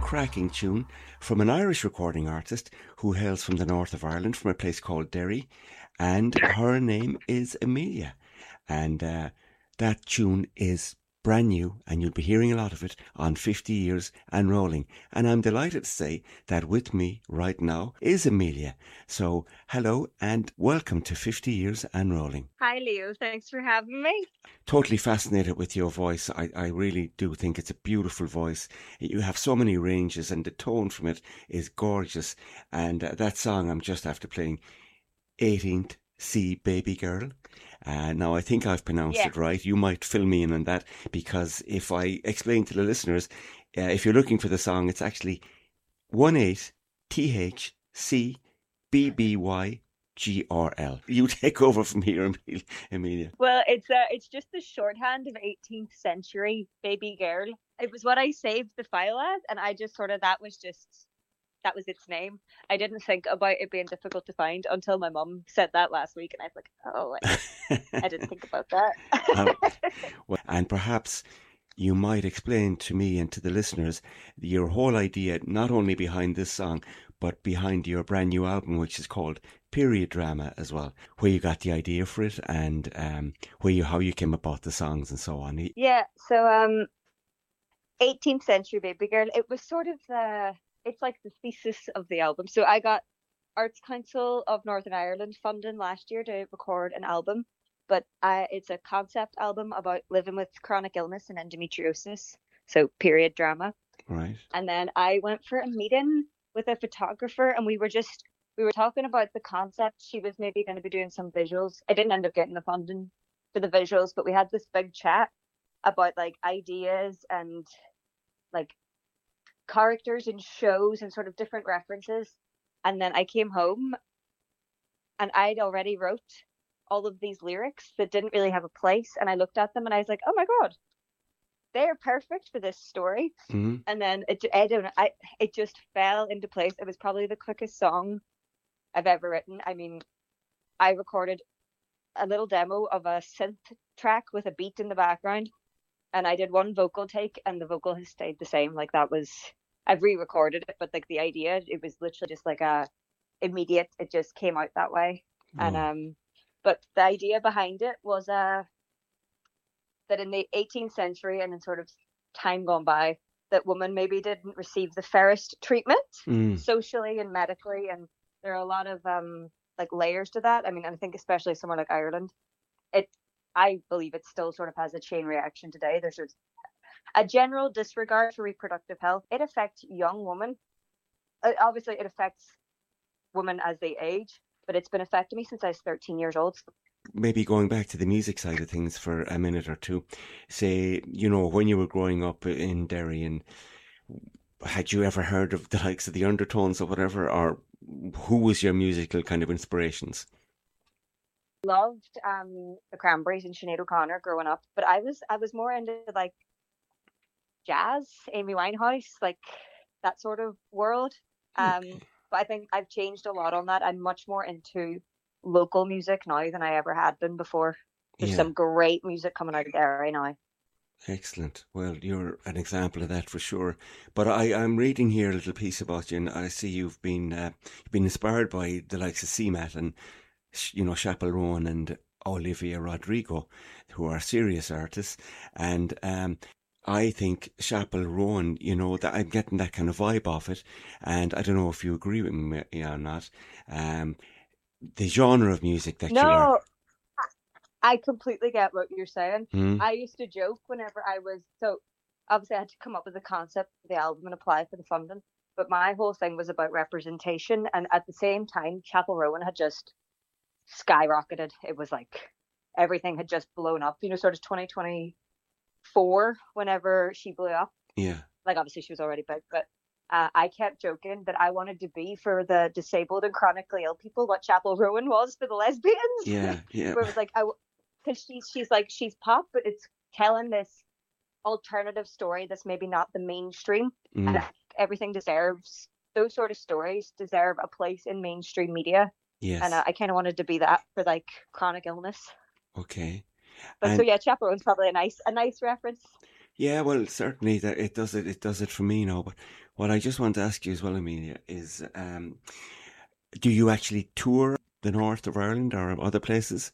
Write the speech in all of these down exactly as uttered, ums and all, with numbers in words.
cracking tune from an Irish recording artist who hails from the north of Ireland, from a place called Derry, and her name is Amelia. And uh, that tune is brand new, and you'll be hearing a lot of it on fifty years and rolling. And I'm delighted to say that with me right now is Amelia. So hello and welcome to fifty years and rolling. Hi Leo, thanks for having me. Totally fascinated with your voice. I, I really do think it's a beautiful voice. You have so many ranges and the tone from it is gorgeous. And uh, that song I'm just after playing, eighteenth C Baby Girl. Uh, now, I think I've pronounced yeah. it right. You might fill me in on that, because if I explain to the listeners, uh, if you're looking for the song, it's actually eighteen T H C B B Y G R L. You take over from here, Amelia. Well, it's uh, it's just the shorthand of eighteenth century baby girl. It was what I saved the file as, and I just sort of, that was just... that was its name. I didn't think about it being difficult to find until my mum said that last week, and I was like, oh, I, I didn't think about that. um, well, and perhaps you might explain to me and to the listeners your whole idea, not only behind this song, but behind your brand new album, which is called Period Drama as well, where you got the idea for it, and um, where you how you came about the songs and so on. Yeah, so um, eighteenth century baby girl, it was sort of the... it's like the thesis of the album. So I got Arts Council of Northern Ireland funding last year to record an album, but I, it's a concept album about living with chronic illness and endometriosis, so period drama. Right. And then I went for a meeting with a photographer, and we were just, we were talking about the concept. She was maybe going to be doing some visuals. I didn't end up getting the funding for the visuals, but we had this big chat about like ideas and like characters in shows and sort of different references. And then I came home and I'd already wrote all of these lyrics that didn't really have a place, and I looked at them and I was like, oh my god, they're perfect for this story. Mm-hmm. And then it I don't know, I it just fell into place. It was probably the quickest song I've ever written. I mean, I recorded a little demo of a synth track with a beat in the background, and I did one vocal take, and the vocal has stayed the same. Like, that was, I've re-recorded it, but like the idea, it was literally just like a immediate, it just came out that way. Oh. And um but the idea behind it was uh that in the eighteenth century and in sort of time gone by, that women maybe didn't receive the fairest treatment mm. socially and medically, and there are a lot of um like layers to that. I mean, I think especially somewhere like Ireland, it I believe it still sort of has a chain reaction today. There's sort of a general disregard for reproductive health. It affects young women. Uh, obviously, it affects women as they age, but it's been affecting me since I was thirteen years old. Maybe going back to the music side of things for a minute or two, say, you know, when you were growing up in Derry, and had you ever heard of the likes of the Undertones or whatever, or who was your musical kind of inspirations? Loved um, the Cranberries and Sinead O'Connor growing up, but I was I was more into like jazz, Amy Winehouse, like that sort of world. Um, okay. But I think I've changed a lot on that. I'm much more into local music now than I ever had been before. There's yeah. some great music coming out of Derry now. Excellent. Well, you're an example of that for sure. But I, I'm reading here a little piece about you, and I see you've been uh, you've been inspired by the likes of C MAT and, you know, Chapel Roan and Olivia Rodrigo, who are serious artists. And um, I think Chapel Roan, you know, that I'm getting that kind of vibe off it. And I don't know if you agree with me or not. Um, the genre of music that no, you are. I completely get what you're saying. Mm. I used to joke whenever I was, so obviously I had to come up with a concept for the album and apply for the funding, but my whole thing was about representation, and at the same time Chapel Roan had just skyrocketed. It was like everything had just blown up, you know, sort of twenty twenty-four whenever she blew up. Yeah. Like obviously she was already big, but uh, I kept joking that I wanted to be for the disabled and chronically ill people what Chapel Roan was for the lesbians. Yeah, yeah. Where it was like, I, because she's she's like she's pop, but it's telling this alternative story that's maybe not the mainstream. Mm. And everything deserves, those sort of stories deserve a place in mainstream media. Yes. And uh, I kind of wanted to be that for like chronic illness. Okay. But and so yeah, Chapel Roan's probably a nice a nice reference. Yeah, well, certainly that it does it. It does it for me now. But what I just want to ask you as well, Amelia, is um, do you actually tour the north of Ireland or other places?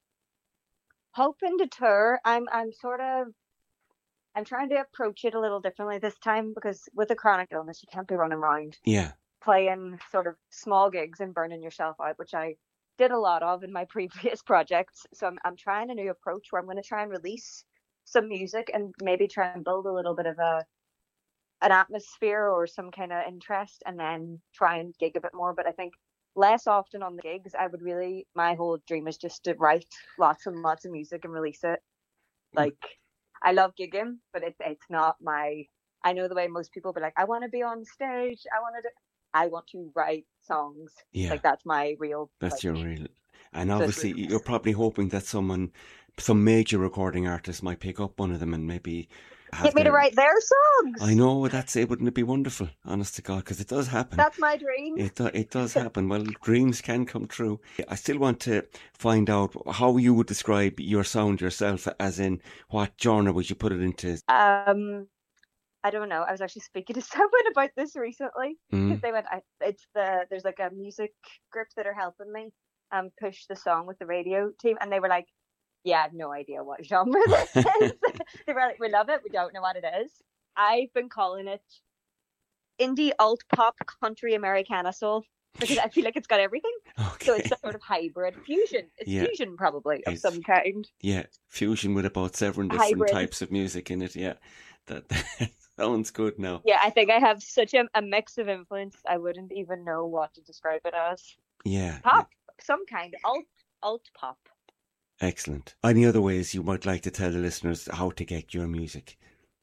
Hoping to tour. I'm I'm sort of I'm trying to approach it a little differently this time because with a chronic illness, you can't be running around Yeah, playing sort of small gigs and burning yourself out, which I did a lot of in my previous projects. So I'm I'm trying a new approach where I'm going to try and release some music and maybe try and build a little bit of a an atmosphere or some kind of interest, and then try and gig a bit more. But I think less often on the gigs. I would really, my whole dream is just to write lots and lots of music and release it. Like, I love gigging, but it's it's not my. I know the way most people be like, I want to be on stage. I want to. Do, I want to write songs. Yeah, like that's my real. that's like, your real. And so obviously, really you're probably hoping that someone, some major recording artist, might pick up one of them and maybe have get me their, to write their songs. I know, that's it. Wouldn't it be wonderful? Honest to God, because it does happen. That's my dream. It do, it does happen. Well, dreams can come true. I still want to find out how you would describe your sound yourself, as in what genre would you put it into? Um, I don't know. I was actually speaking to someone about this recently because Mm. they went. I, it's the there's like a music group that are helping me um push the song with the radio team, and they were like, "Yeah, I have no idea what genre this is." They were like, "We love it. We don't know what it is." I've been calling it indie alt pop country Americana soul because I feel like it's got everything. So Okay. it's a sort of hybrid fusion. It's Yeah. fusion probably of It's- some kind. Yeah, fusion with about seven different Hybrid. types of music in it. Yeah, that, that sounds good now. Yeah, I think I have such a, a mix of influence. I wouldn't even know what to describe it as. Yeah, Pop, some kind, alt, alt pop. excellent. Any other ways you might like to tell the listeners how to get your music?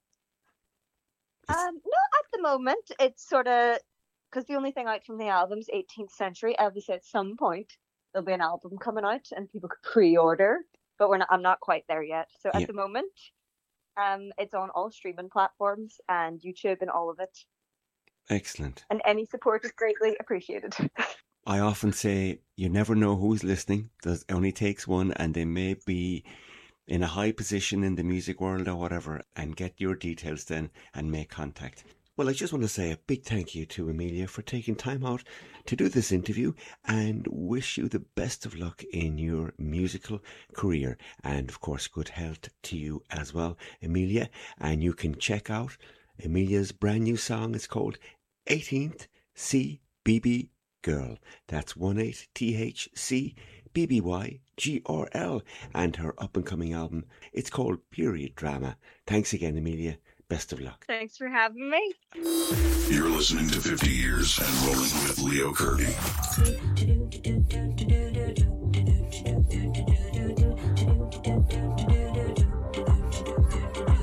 It's- Um, no, at the moment it's sort of because the only thing out from the album's eighteenth Century. Obviously, at some point there'll be an album coming out and people could pre-order, but we're not. I'm not quite there yet. So at Yeah. the moment, um, it's on all streaming platforms and YouTube and all of it. Excellent. And any support is greatly appreciated. I often say you never know who's listening. It only takes one, and they may be in a high position in the music world or whatever, and get your details then and make contact. Well, I just want to say a big thank you to Amelia for taking time out to do this interview, and wish you the best of luck in your musical career, and of course good health to you as well, Amelia. And you can check out Amelia's brand new song. It's called eighteenth C B B Girl. That's one eight T H C B B Y G R L, and her up and coming album. It's called Period Drama. Thanks again, Amelia. Best of luck. Thanks for having me. You're listening to fifty Years and Rolling with Leo Kirby.